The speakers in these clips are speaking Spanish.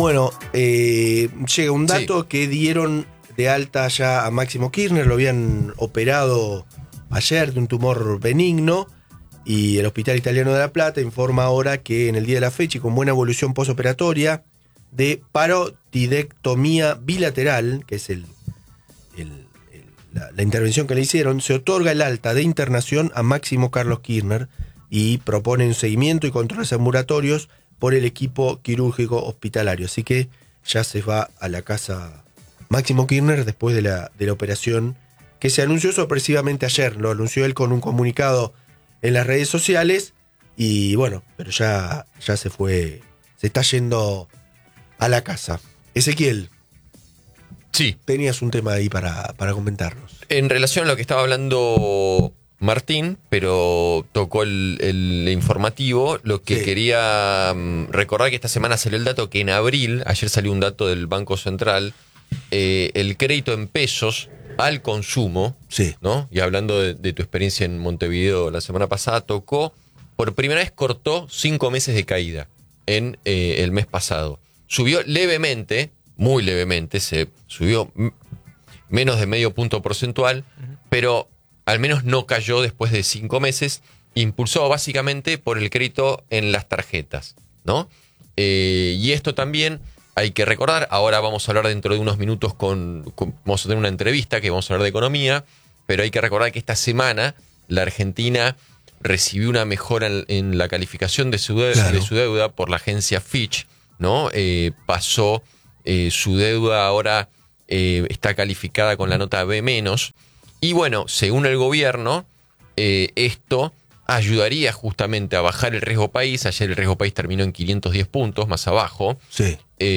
Bueno, llega un dato que dieron de alta ya a Máximo Kirchner, lo habían operado ayer de un tumor benigno y el Hospital Italiano de La Plata informa ahora que en el día de la fecha y con buena evolución posoperatoria de parotidectomía bilateral, que es la intervención que le hicieron, se otorga el alta de internación a Máximo Carlos Kirchner y propone un seguimiento y controles ambulatorios por el equipo quirúrgico hospitalario. Así que ya se va a la casa Máximo Kirchner después de la operación que se anunció sorpresivamente ayer. Lo anunció él con un comunicado en las redes sociales y bueno, pero ya se fue, se está yendo a la casa. Ezequiel. Sí. Tenías un tema ahí para comentarnos. En relación a lo que estaba hablando Martín, pero tocó el informativo, lo que quería recordar que esta semana salió el dato que en abril, ayer salió un dato del Banco Central, el crédito en pesos al consumo, ¿no? Y hablando de tu experiencia en Montevideo la semana pasada, por primera vez cortó 5 meses de caída en el mes pasado. Subió levemente, muy levemente, se subió menos de medio punto porcentual, pero al menos no cayó después de 5 meses, impulsado básicamente por el crédito en las tarjetas, ¿no? Y esto también hay que recordar, ahora vamos a hablar dentro de unos minutos vamos a tener una entrevista que vamos a hablar de economía, pero hay que recordar que esta semana la Argentina recibió una mejora en la calificación de su deuda por la agencia Fitch, ¿no? Pasó su deuda ahora está calificada con la nota B-. Y bueno, según el gobierno, esto ayudaría justamente a bajar el riesgo país. Ayer el riesgo país terminó en 510 puntos, más abajo. Sí.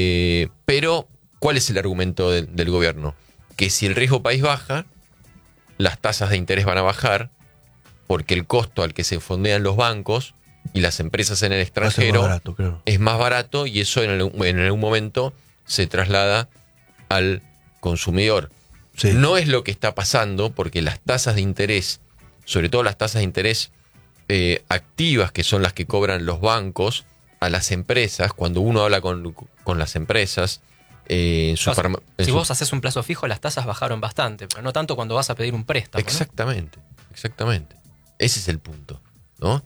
Pero, ¿cuál es el argumento del gobierno? Que si el riesgo país baja, las tasas de interés van a bajar, porque el costo al que se fondean los bancos y las empresas en el extranjero es más barato y eso en algún momento se traslada al consumidor. Sí. No es lo que está pasando porque las tasas de interés, sobre todo las tasas de interés activas, que son las que cobran los bancos a las empresas, cuando uno habla con las empresas, si vos haces un plazo fijo, las tasas bajaron bastante, pero no tanto cuando vas a pedir un préstamo. Exactamente, ¿no? Exactamente. Ese es el punto, ¿no?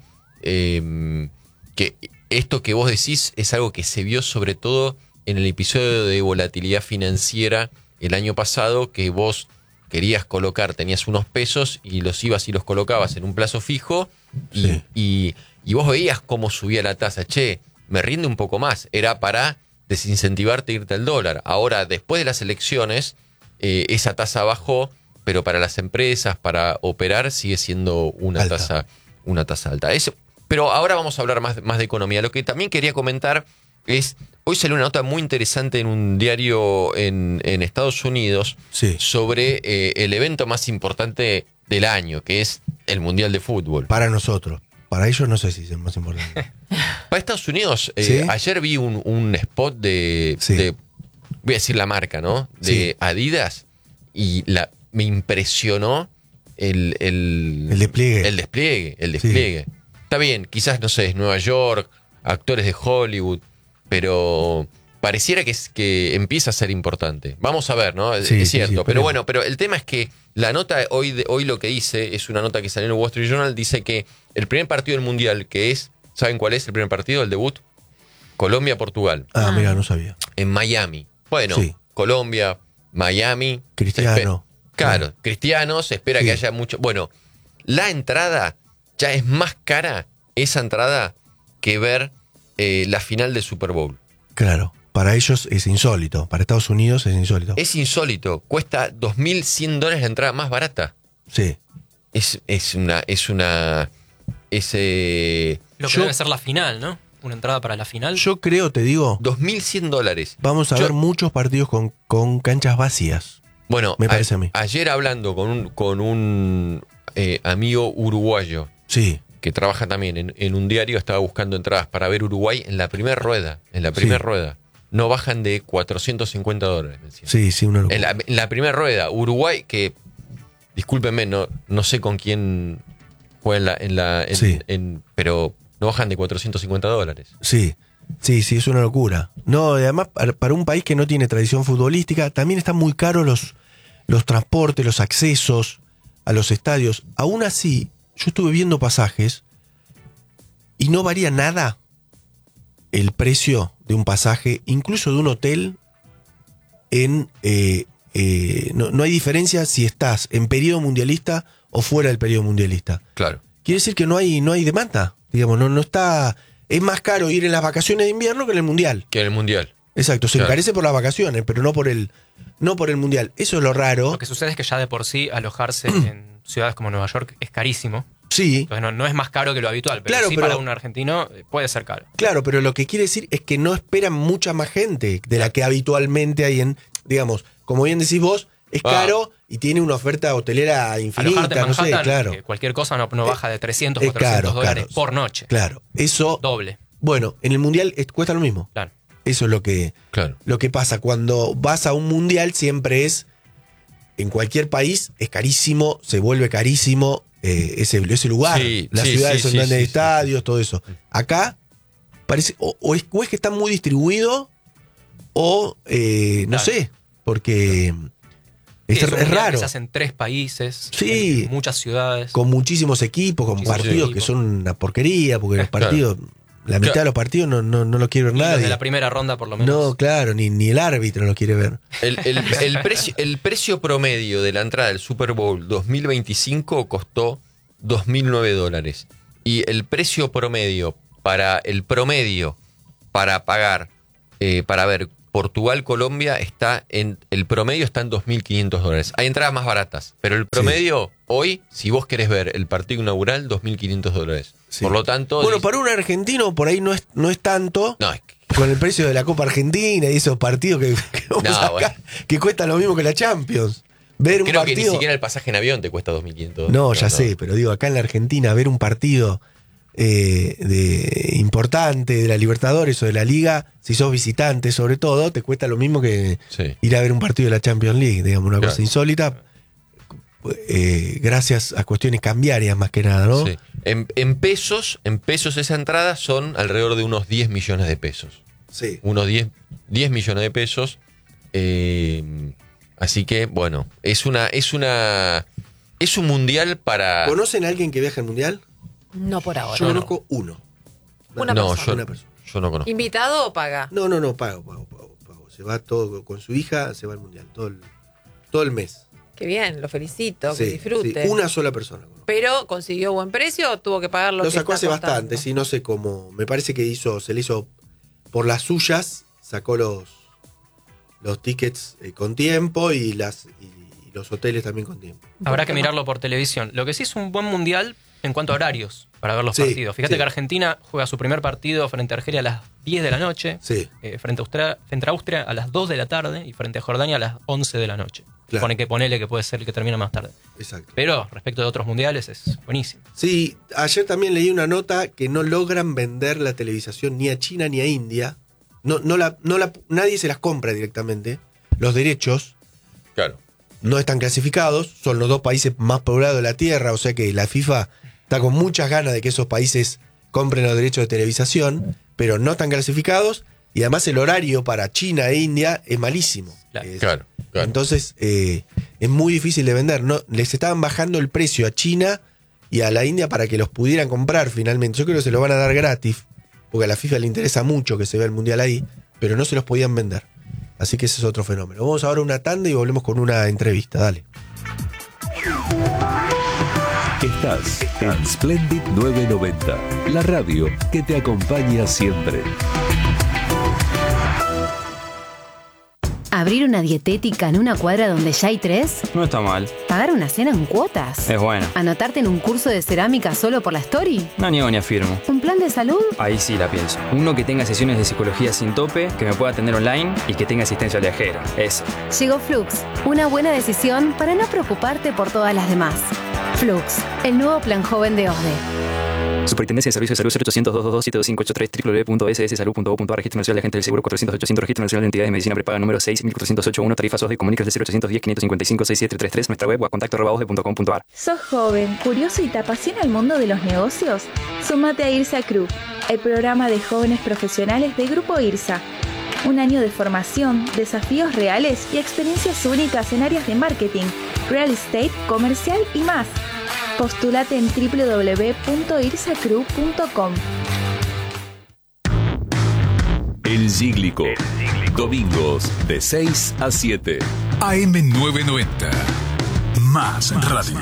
Que esto que vos decís es algo que se vio sobre todo en el episodio de volatilidad financiera el año pasado, que vos querías colocar, tenías unos pesos y los ibas y los colocabas en un plazo fijo y vos veías cómo subía la tasa. Che, me rinde un poco más. Era para desincentivarte a irte al dólar. Ahora, después de las elecciones, esa tasa bajó, pero para las empresas, para operar, sigue siendo una tasa alta. Pero ahora vamos a hablar más de economía. Lo que también quería comentar es, hoy salió una nota muy interesante en un diario en Estados Unidos sobre el evento más importante del año, que es el Mundial de Fútbol. Para nosotros. Para ellos no sé si es el más importante. Para Estados Unidos, ayer vi un spot de, voy a decir la marca, ¿no? De Adidas, y me impresionó el despliegue. El despliegue. Está bien, quizás, no sé, es Nueva York, actores de Hollywood, pero pareciera que empieza a ser importante. Vamos a ver, ¿no? Es cierto. Pero bueno, pero el tema es que la nota hoy lo que dice, es una nota que salió en el Wall Street Journal, dice que el primer partido del Mundial, que es, ¿saben cuál es el primer partido, el debut? Colombia-Portugal. Mira, no sabía. En Miami. Bueno, Colombia, Miami. Cristiano. Claro, Cristiano, se espera que haya mucho. Bueno, la entrada ya es más cara, esa entrada, que ver la final del Super Bowl. Claro, para ellos es insólito. Para Estados Unidos es insólito. Es insólito. Cuesta $2.100 la entrada más barata. Sí. Es una. Lo que debe ser la final, ¿no? Una entrada para la final. Yo creo, te digo, $2.100. Vamos a ver muchos partidos con canchas vacías. Bueno, me parece a mí. Ayer hablando con un amigo uruguayo. Que trabaja también en un diario, estaba buscando entradas para ver Uruguay en la primera rueda. No bajan de $450. Sí, una locura. En la primera rueda, Uruguay, que, discúlpenme, no sé con quién juega pero no bajan de $450. Sí. Sí, es una locura. No, además, para un país que no tiene tradición futbolística, también están muy caros los transportes, los accesos a los estadios. Aún así, yo estuve viendo pasajes y no varía nada el precio de un pasaje, incluso de un hotel, no hay diferencia si estás en periodo mundialista o fuera del periodo mundialista. Claro. Quiere decir que no hay demanda, digamos, no está. Es más caro ir en las vacaciones de invierno que en el mundial. Que en el mundial. Exacto, se encarece por las vacaciones, pero no por el mundial. Eso es lo raro. Lo que sucede es que ya de por sí alojarse en ciudades como Nueva York es carísimo. Sí. Entonces no es más caro que lo habitual, pero claro, sí para un argentino puede ser caro. Claro, pero lo que quiere decir es que no esperan mucha más gente de la que habitualmente hay en, digamos, como bien decís vos, es caro y tiene una oferta hotelera infinita, Alojarte en Manhattan, no sé, claro. Cualquier cosa no baja de 300 o 300 dólares por noche. Claro, eso... Doble. Bueno, en el mundial cuesta lo mismo. Claro. Eso es lo que pasa. Cuando vas a un mundial siempre es, en cualquier país, es carísimo, se vuelve carísimo ese lugar. Las ciudades son grandes estadios, todo eso. Acá parece, o es que está muy distribuido, o no sé, porque... Es raro. Que se hacen 3 países, sí, en muchas ciudades. Con muchísimos equipos, con partidos que son una porquería, porque los partidos, la mitad de los partidos no lo quiere ver nadie. Desde la primera ronda, por lo menos. No, claro, ni el árbitro lo quiere ver. El precio promedio de la entrada del Super Bowl 2025 costó $2.009. Y el precio promedio para pagar, para ver Portugal-Colombia, el promedio está en $2.500. Hay entradas más baratas, pero el promedio hoy, si vos querés ver el partido inaugural, $2.500. Sí. Por lo tanto... Bueno, para un argentino por ahí no es tanto, con el precio de la Copa Argentina y esos partidos que cuestan lo mismo que la Champions. Ver Creo un partido, que ni siquiera el pasaje en avión te cuesta $2.500. No, ya sé, pero digo, acá en la Argentina, ver un partido... importante de la Libertadores o de la Liga, si sos visitante sobre todo, te cuesta lo mismo que ir a ver un partido de la Champions League, digamos, una cosa insólita, gracias a cuestiones cambiarias más que nada, ¿no? Sí. En pesos esa entrada son alrededor de unos 10 millones de pesos. Sí. Unos 10 millones de pesos. Así que, bueno, es un mundial para... ¿Conocen a alguien que viaja al mundial? No por ahora. Yo conozco uno. Una persona. Yo no conozco. ¿Invitado o paga? No, pago. Se va todo con su hija, se va al mundial, todo el mes. Qué bien, lo felicito, que disfrute. Sí, una sola persona. ¿Pero consiguió buen precio o tuvo que pagar lo que sacó hace costando? bastante, sí, no sé cómo. Me parece que se le hizo por las suyas, sacó los tickets con tiempo y los hoteles también con tiempo. Habrá que mirarlo por televisión. Lo que sí es un buen mundial en cuanto a horarios para ver los partidos. Fíjate que Argentina juega su primer partido frente a Argelia a las 10 de la noche, frente a Austria a las 2 de la tarde y frente a Jordania a las 11 de la noche. Claro. Ponele que puede ser el que termina más tarde. Exacto. Pero respecto de otros mundiales es buenísimo. Sí, ayer también leí una nota que no logran vender la televisación ni a China ni a India. Nadie se las compra directamente. Los derechos no están clasificados, son los 2 países más poblados de la Tierra, o sea que la FIFA está con muchas ganas de que esos países compren los derechos de televisación, pero no están clasificados, y además el horario para China e India es malísimo. Claro. Entonces es muy difícil de vender. Les estaban bajando el precio a China y a la India para que los pudieran comprar finalmente. Yo creo que se los van a dar gratis, porque a la FIFA le interesa mucho que se vea el mundial ahí, pero no se los podían vender. Así que ese es otro fenómeno. Vamos ahora a una tanda y volvemos con una entrevista. Dale. Estás en Splendid 990, la radio que te acompaña siempre. ¿Abrir una dietética en una cuadra donde ya hay 3? No está mal. ¿Pagar una cena en cuotas? Es bueno. ¿Anotarte en un curso de cerámica solo por la story? No niego ni afirmo. ¿Un plan de salud? Ahí sí la pienso. Uno que tenga sesiones de psicología sin tope, que me pueda atender online y que tenga asistencia viajera. Eso. Llegó Flux, una buena decisión para no preocuparte por todas las demás. Flux, el nuevo plan joven de OSDE. Superintendencia de Servicios de Salud 0800-222-72583 www.sssalud.gov.ar. Registro Nacional de Agentes del Seguro 400-800. Registro Nacional de Entidades de Medicina Prepaga número 6.408.1. Tarifas OSDE. Comunicas de 0810-555-6733. Nuestra web o contacto@osde.com.ar. ¿Sos joven, curioso y te apasiona el mundo de los negocios? Súmate a IRSA Crew, el programa de jóvenes profesionales de Grupo IRSA. Un año de formación, desafíos reales y experiencias únicas en áreas de marketing, real estate, comercial y más. Postúlate en www.irsacrew.com. El Cíclico. Domingos de 6 a 7. AM990. Más radio.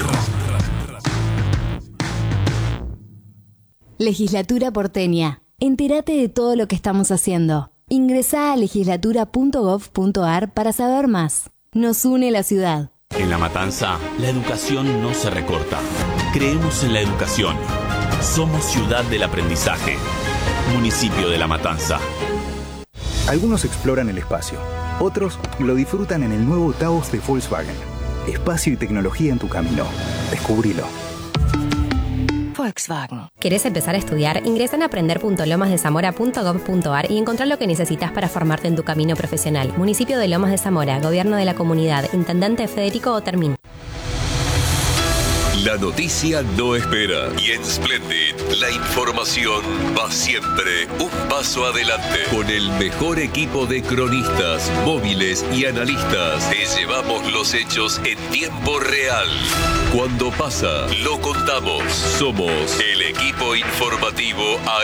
Legislatura porteña. Entérate de todo lo que estamos haciendo. Ingresá a legislatura.gov.ar para saber más. Nos une la ciudad. En La Matanza, la educación no se recorta. Creemos en la educación. Somos ciudad del aprendizaje. Municipio de La Matanza. Algunos exploran el espacio. Otros lo disfrutan en el nuevo Taos de Volkswagen. Espacio y tecnología en tu camino. Descubrilo. Volkswagen. ¿Querés empezar a estudiar? Ingresa en aprender.lomasdezamora.gov.ar y encontrar lo que necesitas para formarte en tu camino profesional. Municipio de Lomas de Zamora, Gobierno de la Comunidad, Intendente Federico Otermin. La noticia no espera. Y en Splendid, la información va siempre un paso adelante. Con el mejor equipo de cronistas, móviles y analistas, te llevamos los hechos en tiempo real. Cuando pasa, lo contamos. Somos el equipo informativo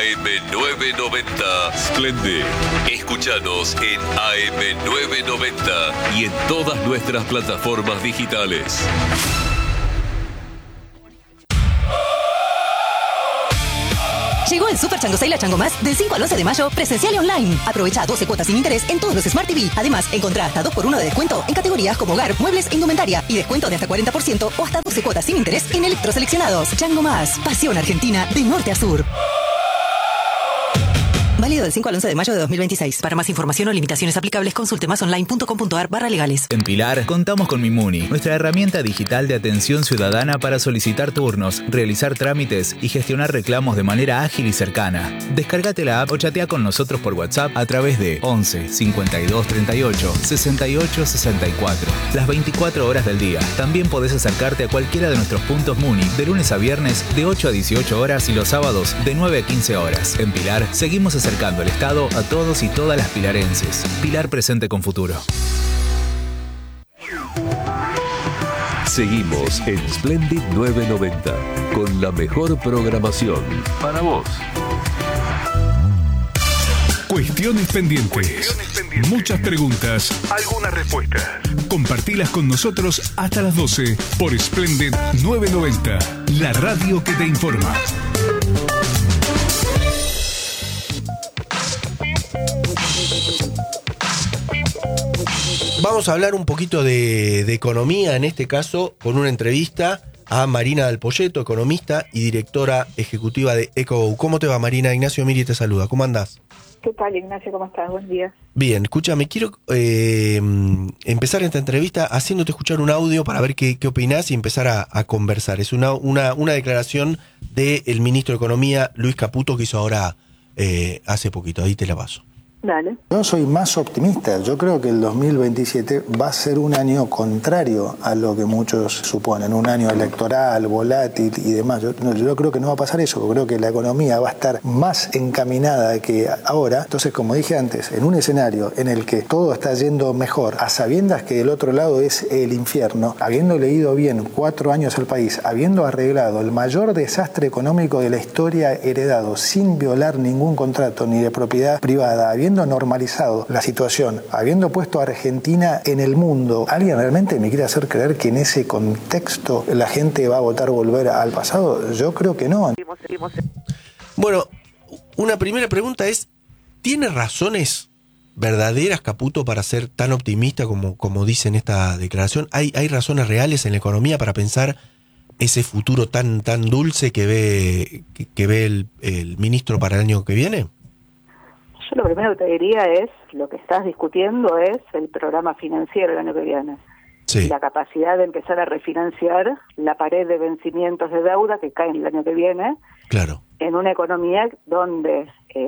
AM990 Splendid. Escúchanos en AM990 y en todas nuestras plataformas digitales. Llegó el Super Chango Sale a Chango Más del 5 al 11 de mayo, presencial y online. Aprovecha 12 cuotas sin interés en todos los Smart TV. Además, encontrá hasta 2x1 de descuento en categorías como hogar, muebles e indumentaria. Y descuento de hasta 40% o hasta 12 cuotas sin interés en electroseleccionados. Chango Más, pasión argentina de norte a sur. Válido del 5 al 11 de mayo de 2026. Para más información o limitaciones aplicables, consulte másonline.com.ar/legales. En Pilar, contamos con Mimuni, nuestra herramienta digital de atención ciudadana para solicitar turnos, realizar trámites y gestionar reclamos de manera ágil y cercana. Descárgate la app o chatea con nosotros por WhatsApp a través de 11 52 38 68 64. Las 24 horas del día. También podés acercarte a cualquiera de nuestros puntos Muni, de lunes a viernes de 8 a 18 horas y los sábados de 9 a 15 horas. En Pilar, seguimos acercando el Estado a todos y todas las pilarenses. Pilar presente con futuro. Seguimos en Splendid 990 con la mejor programación para vos. Cuestiones pendientes. Muchas preguntas. Algunas respuestas. Compartilas con nosotros hasta las 12 por Splendid 990, la radio que te informa. Vamos a hablar un poquito de economía, en este caso, con una entrevista a Marina Dal Poyeto, economista y directora ejecutiva de EcoGo. ¿Cómo te va, Marina? Ignacio Miri te saluda. ¿Cómo andás? ¿Qué tal, Ignacio? ¿Cómo estás? Buen día. Bien, escúchame, quiero empezar esta entrevista haciéndote escuchar un audio para ver qué opinás y empezar a conversar. Es una declaración del ministro de Economía, Luis Caputo, que hizo ahora hace poquito. Ahí te la paso. Dale. Yo soy más optimista. Yo creo que el 2027 va a ser un año contrario a lo que muchos suponen. Un año electoral, volátil y demás. Yo creo que no va a pasar eso. Creo que la economía va a estar más encaminada que ahora. Entonces, como dije antes, en un escenario en el que todo está yendo mejor, a sabiendas que del otro lado es el infierno, habiendo leído bien 4 años al país, habiendo arreglado el mayor desastre económico de la historia heredado, sin violar ningún contrato ni de propiedad privada, habiendo normalizado la situación, habiendo puesto a Argentina en el mundo, ¿alguien realmente me quiere hacer creer que en ese contexto la gente va a votar volver al pasado? Yo creo que no. Bueno, una primera pregunta es, ¿tiene razones verdaderas Caputo para ser tan optimista como dice en esta declaración? ¿Hay razones reales en la economía para pensar ese futuro tan dulce que ve el ministro para el año que viene? Yo lo primero que te diría es, lo que estás discutiendo es el programa financiero del año que viene. Sí. Y la capacidad de empezar a refinanciar la pared de vencimientos de deuda que caen el año que viene. Claro. En una economía donde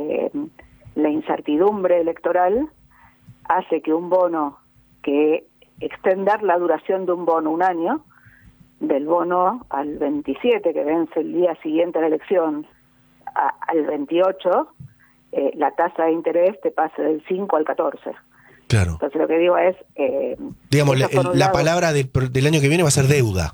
la incertidumbre electoral hace que un bono, que extender la duración de un bono un año, del bono al 27, que vence el día siguiente a la elección, al 28, la tasa de interés te pase del 5 al 14. Claro. Entonces lo que digo es... digamos, la palabra del año que viene va a ser deuda.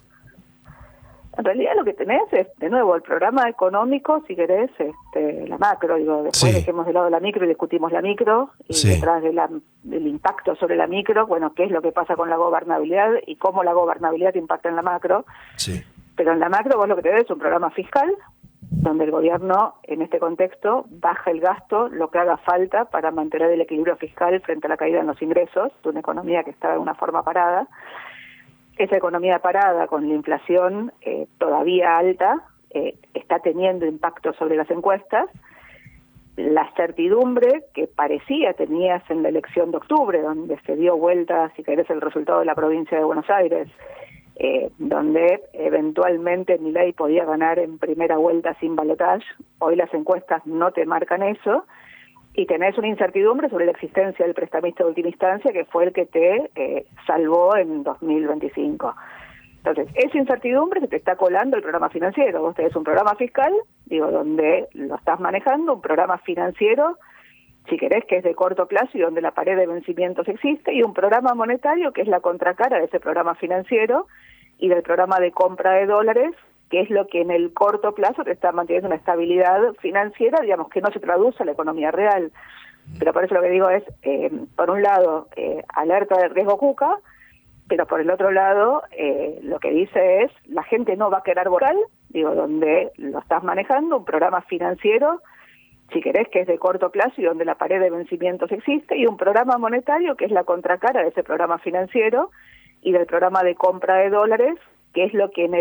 En realidad lo que tenés es, de nuevo, el programa económico, si querés, la macro, digo, después dejemos de lado la micro y discutimos la micro, y detrás del impacto sobre la micro, bueno, qué es lo que pasa con la gobernabilidad y cómo la gobernabilidad impacta en la macro. Sí. Pero en la macro vos lo que tenés es un programa fiscal, donde el gobierno, en este contexto, baja el gasto, lo que haga falta para mantener el equilibrio fiscal frente a la caída en los ingresos de una economía que está de una forma parada. Esa economía parada, con la inflación todavía alta, está teniendo impacto sobre las encuestas. La certidumbre que parecía tenías en la elección de octubre, donde se dio vuelta, si querés, el resultado de la provincia de Buenos Aires, donde eventualmente Milei podía ganar en primera vuelta sin balotaje. Hoy las encuestas no te marcan eso, y tenés una incertidumbre sobre la existencia del prestamista de última instancia, que fue el que te salvó en 2025. Entonces, esa incertidumbre se te está colando el programa financiero. Vos tenés un programa fiscal, donde lo estás manejando, un programa financiero, si querés, que es de corto plazo y donde la pared de vencimientos existe, y un programa monetario que es la contracara de ese programa financiero y del programa de compra de dólares, que es lo que en el corto plazo te está manteniendo una estabilidad financiera, digamos, que no se traduce a la economía real. Pero por eso lo que digo es, por un lado, alerta de riesgo cuca, pero por el otro lado, lo que dice es, la gente no va a querer votar, donde lo estás manejando, un programa financiero, si querés, que es de corto plazo y donde la pared de vencimientos existe, y un programa monetario que es la contracara de ese programa financiero y del programa de compra de dólares, que es lo que en el